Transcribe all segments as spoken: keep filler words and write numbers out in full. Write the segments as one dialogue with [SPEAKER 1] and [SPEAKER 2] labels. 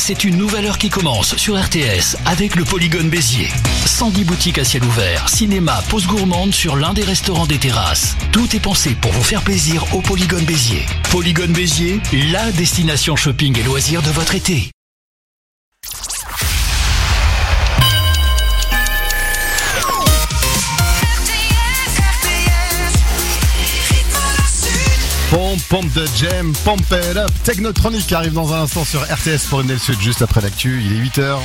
[SPEAKER 1] c'est une nouvelle heure qui commence sur R T S avec le Polygone Béziers. cent dix boutiques à ciel ouvert, cinéma, pause gourmande sur l'un des restaurants des terrasses. Tout est pensé pour vous faire plaisir au Polygone Béziers. Polygone Béziers, la destination shopping et loisirs de votre été.
[SPEAKER 2] Pompe, pompe de jam, pompe it up. Technotronic arrive dans un instant sur R T S pour une L Sud juste après l'actu. Il est huit heures.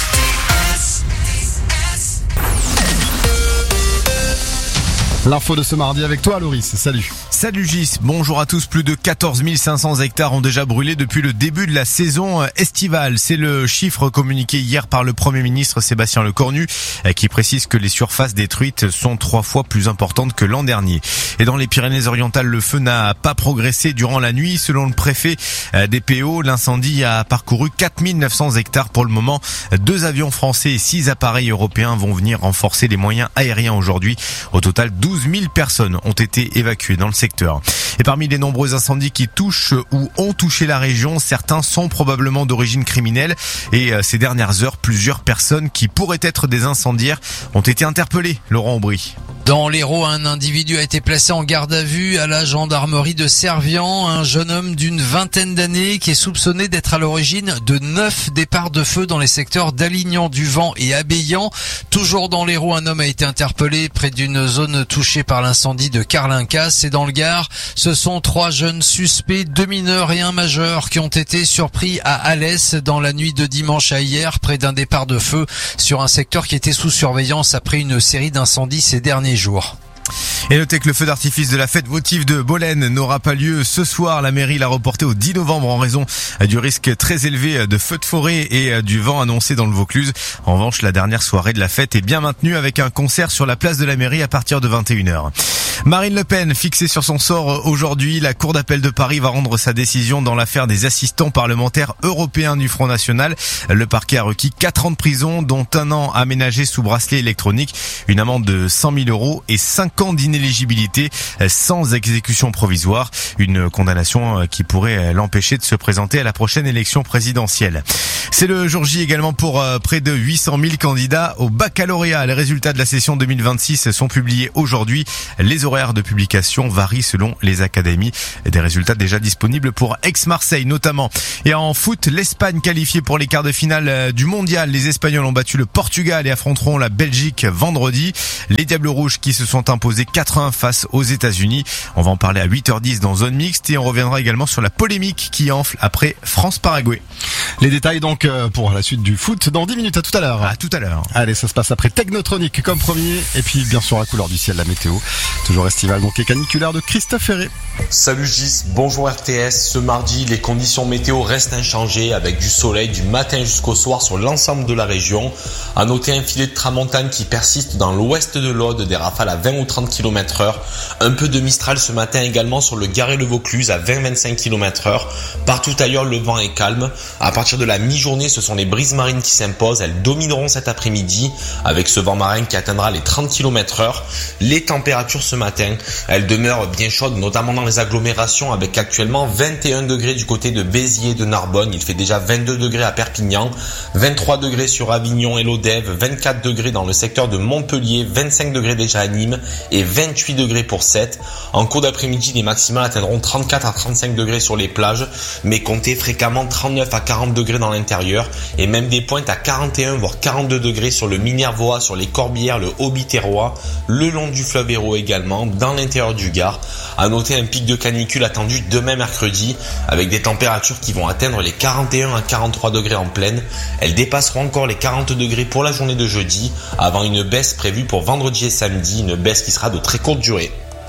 [SPEAKER 2] L'info de ce mardi avec toi, Loris. Salut.
[SPEAKER 3] Salut Gis, bonjour à tous. Plus de quatorze mille cinq cents hectares ont déjà brûlé depuis le début de la saison estivale. C'est le chiffre communiqué hier par le Premier ministre Sébastien Lecornu, qui précise que les surfaces détruites sont trois fois plus importantes que l'an dernier. Et dans les Pyrénées-Orientales, le feu n'a pas progressé durant la nuit. Selon le préfet des P O, l'incendie a parcouru quatre mille neuf cents hectares pour le moment. Deux avions français et six appareils européens vont venir renforcer les moyens aériens aujourd'hui. Au total, douze mille personnes ont été évacuées dans le secteur. Et parmi les nombreux incendies qui touchent ou ont touché la région, certains sont probablement d'origine criminelle. Et ces dernières heures, plusieurs personnes qui pourraient être des incendiaires ont été interpellées. Laurent Aubry.
[SPEAKER 4] Dans l'Hérault, un individu a été placé en garde à vue à la gendarmerie de Servian. Un jeune homme d'une vingtaine d'années qui est soupçonné d'être à l'origine de neuf départs de feu dans les secteurs d'Alignan, Duvant et Abéillan. Toujours dans l'Hérault, un homme a été interpellé près d'une zone touchée par l'incendie de Carlincas. Et dans le Gard, ce sont trois jeunes suspects, deux mineurs et un majeur, qui ont été surpris à Alès dans la nuit de dimanche à hier, près d'un départ de feu sur un secteur qui était sous surveillance après une série d'incendies ces derniers jours.
[SPEAKER 3] Et notez que le feu d'artifice de la fête votive de Bolène n'aura pas lieu ce soir. La mairie l'a reporté au dix novembre en raison du risque très élevé de feux de forêt et du vent annoncé dans le Vaucluse. En revanche, la dernière soirée de la fête est bien maintenue avec un concert sur la place de la mairie à partir de vingt et une heures. Marine Le Pen, fixée sur son sort aujourd'hui, la Cour d'appel de Paris va rendre sa décision dans l'affaire des assistants parlementaires européens du Front National. Le parquet a requis quatre ans de prison, dont un an aménagé sous bracelet électronique, une amende de cent mille euros et cinq ans d'inéligibilité sans exécution provisoire. Une condamnation qui pourrait l'empêcher de se présenter à la prochaine élection présidentielle. C'est le jour J également pour près de huit cent mille candidats au baccalauréat. Les résultats de la session deux mille vingt-six sont publiés aujourd'hui. Les horaires de publication varient selon les académies. Des résultats déjà disponibles pour Aix-Marseille notamment. Et en foot, l'Espagne qualifiée pour les quarts de finale du mondial. Les Espagnols ont battu le Portugal et affronteront la Belgique vendredi. Les Diables Rouges qui se sont imposés quatre à un face aux États-Unis. On va en parler à huit heures dix dans Zone Mixte et on reviendra également sur la polémique qui enfle après France-Paraguay.
[SPEAKER 2] Les détails donc pour la suite du foot dans dix minutes. À tout à l'heure.
[SPEAKER 3] À tout à l'heure.
[SPEAKER 2] Allez, ça se passe après Technotronic comme promis. Et puis bien sûr la couleur du ciel, la météo. Toujours estival donc et caniculaire de Christophe Ferré.
[SPEAKER 5] Salut Gis, bonjour R T S. Ce mardi, les conditions météo restent inchangées avec du soleil du matin jusqu'au soir sur l'ensemble de la région. À noter un filet de tramontane qui persiste dans l'ouest de l'Aude, des rafales à vingt ou trente kilomètres heure. Un peu de Mistral ce matin également sur le Gard et le Vaucluse à vingt à vingt-cinq kilomètres heure. Partout ailleurs, le vent est calme. À partir de la mi-journée, ce sont les brises marines qui s'imposent. Elles domineront cet après-midi avec ce vent marin qui atteindra les trente kilomètres heure. Les températures ce matin, elles demeurent bien chaudes, notamment dans les agglomérations avec actuellement vingt et un degrés du côté de Béziers et de Narbonne. Il fait déjà vingt-deux degrés à Perpignan, vingt-trois degrés sur Avignon et l'Odève, vingt-quatre degrés dans le secteur de Montpellier, vingt-cinq degrés déjà à Nîmes et vingt-huit degrés pour Sète. En cours d'après-midi, les maximales atteindront trente-quatre à trente-cinq degrés sur les plages, mais comptez fréquemment trente-neuf à quarante degrés dans l'intérieur et même des pointes à quarante et un voire quarante-deux degrés sur le Minervois, sur les Corbières, le Haut-Biterrois, le long du fleuve Hérault également, dans l'intérieur du Gard. À noter un pic de canicule attendu demain mercredi avec des températures qui vont atteindre les quarante et un à quarante-trois degrés en plaine. Elles dépasseront encore les quarante degrés pour la journée de jeudi avant une baisse prévue pour vendredi et samedi, une baisse qui sera de très courte durée.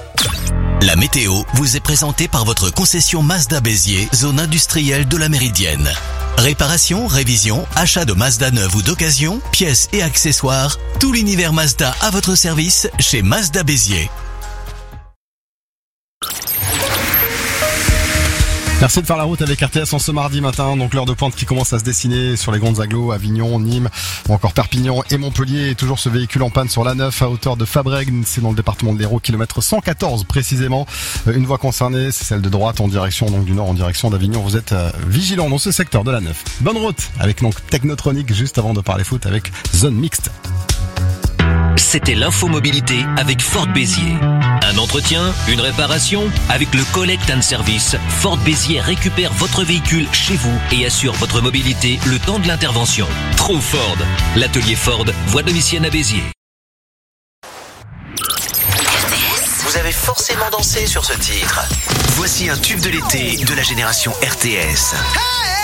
[SPEAKER 1] La météo vous est présentée par votre concession Mazda Béziers, zone industrielle de la Méridienne. Réparation, révision, achat de Mazda neuve ou d'occasion, pièces et accessoires, tout l'univers Mazda à votre service chez Mazda Béziers.
[SPEAKER 2] Merci de faire la route avec R T S en ce mardi matin. Donc l'heure de pointe qui commence à se dessiner sur les grandes agglos, Avignon, Nîmes ou encore Perpignan et Montpellier. Et toujours ce véhicule en panne sur l'A neuf à hauteur de Fabrègues. C'est dans le département de l'Hérault, kilomètre cent quatorze précisément. Une voie concernée, c'est celle de droite en direction, donc du nord en direction d'Avignon. Vous êtes euh, vigilants dans ce secteur de l'A neuf. Bonne route avec donc Technotronic juste avant de parler foot avec Zone Mixte.
[SPEAKER 6] C'était l'infomobilité avec Ford Béziers. Un entretien, une réparation, avec le Collect and Service, Ford Béziers récupère votre véhicule chez vous et assure votre mobilité le temps de l'intervention. True Ford, l'atelier Ford, voie domicienne à Béziers.
[SPEAKER 7] Vous avez forcément dansé sur ce titre. Voici un tube de l'été de la génération R T S.